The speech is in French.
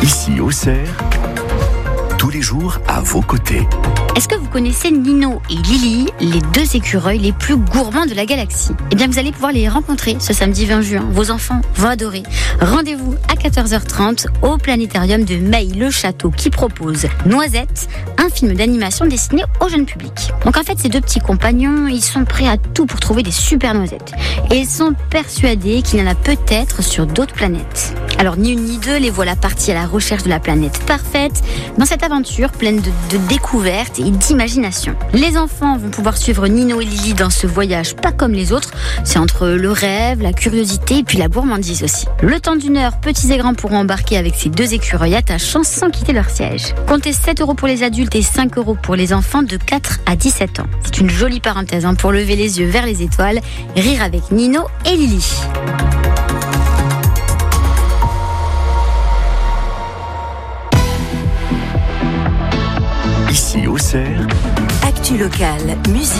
Ici Auxerre, tous les jours à vos côtés. Est-ce que vous connaissez Nino et Lily, les deux écureuils les plus gourmands de la galaxie? Eh bien, vous allez pouvoir les rencontrer ce samedi 20 juin. Vos enfants vont adorer. Rendez-vous à 14h30 au planétarium de Mailly-le-Château qui propose Noisette, un film d'animation destiné au jeune public. Donc en fait, ces deux petits compagnons, ils sont prêts à tout pour trouver des super noisettes. Et ils sont persuadés qu'il y en a peut-être sur d'autres planètes. Alors ni une ni deux, les voilà partis à la recherche de la planète parfaite dans cette aventure pleine de découvertes et d'imagination. Les enfants vont pouvoir suivre Nino et Lily dans ce voyage pas comme les autres. C'est entre le rêve, la curiosité et puis la gourmandise aussi. Le temps d'une heure, petits et grands pourront embarquer avec ces deux écureuils attachants sans quitter leur siège. Comptez 7 € pour les adultes et 5 € pour les enfants de 4 à 17 ans. C'est une jolie parenthèse pour lever les yeux vers les étoiles, rire avec Nino et Lily. Ici Auxerre, Actu locale, musique.